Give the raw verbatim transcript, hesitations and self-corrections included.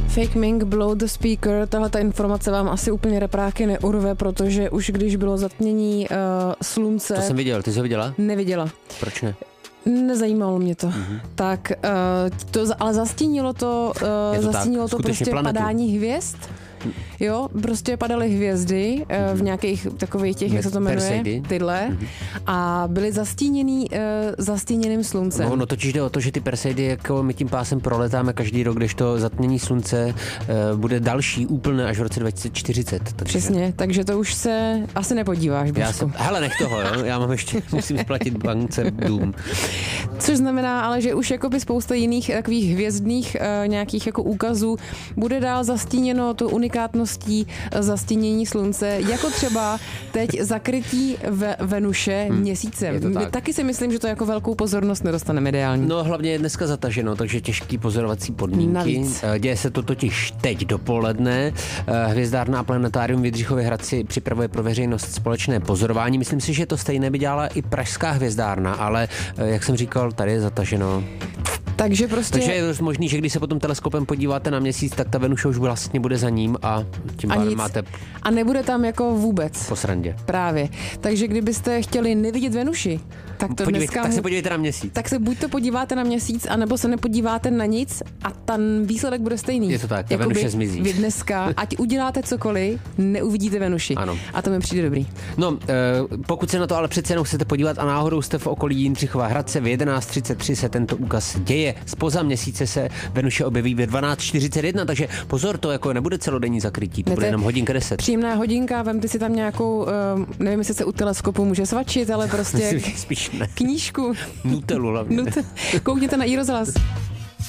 Fake Ming, blow the speaker. Tahle ta informace vám asi úplně repráky neurve, protože už když bylo zatmění uh, slunce... To jsem viděl, ty jsi ho viděla? Neviděla. Proč ne? Nezajímalo mě to. Mm-hmm. Tak uh, to, ale zastínilo to, uh, to zastínilo tak, to prostě planetu. padání hvězd. Jo, prostě padaly hvězdy mm-hmm. v nějakých takových těch, jak se to jmenuje, Perseidy. tyhle, mm-hmm. a byly zastíněný uh, zastíněným sluncem. No, no totiž jde o to, že ty Perseidy, jako my tím pásem proletáme každý rok, když to zatmění slunce uh, bude další úplné až v roce dva tisíce čtyřicet. Takže... Přesně, takže to už se asi nepodíváš, Božku. Já se, hele, nech toho, jo? Já mám ještě, musím splatit bance dům. Což znamená ale, že už jakoby spousta jiných takových hvězdných uh, nějakých jako úkazů bude dál zastíněno tu unikátností uh, zastínění slunce, jako třeba teď zakrytí ve Venuše hmm. měsícem. Tak. Taky si myslím, že to jako velkou pozornost nedostane mediální. No hlavně je dneska zataženo, takže těžký pozorovací podmínky. Navíc. Děje se to totiž teď dopoledne. Hvězdárna a planetárium v Jindřichově Hradci připravuje pro veřejnost společné pozorování. Myslím si, že to stejné by dělala i pražská hvězdárna, ale jak jsem říkal, tady je zataženo. Takže prostě... Takže je možný, že když se potom teleskopem podíváte na měsíc, tak ta Venuše už vlastně bude za ním a tím pádem máte... A nebude tam jako vůbec. Po srandě. Právě. Takže kdybyste chtěli nevidět Venuši, tak to Podívejte, dneska... Tak se podívejte na měsíc. Tak se buď to podíváte na měsíc, anebo se nepodíváte na nic a ten výsledek bude stejný. Je to tak, ta Venuše zmizí. Vy dneska, ať uděláte cokoliv, neuvidíte Venuši. Ano. A to mi přijde dobrý. No, pokud se na to ale přece jenom chcete podívat a náhodou jste v okolí Jindřichova Hradce, v jedenáct třicet tři se tento úkaz děje. Spoza měsíce se Venuše objeví ve dvanáct čtyřicet jedna, takže pozor, to jako nebude celodenní zakrytí, to ne, bude jenom hodinka deset. Příjemná hodinka, vemte si tam nějakou, uh, nevím, jestli se u teleskopu může svačit, ale prostě Spíš ne. knížku. Nutelu hlavně. Nut- Koukněte na iRozhlas.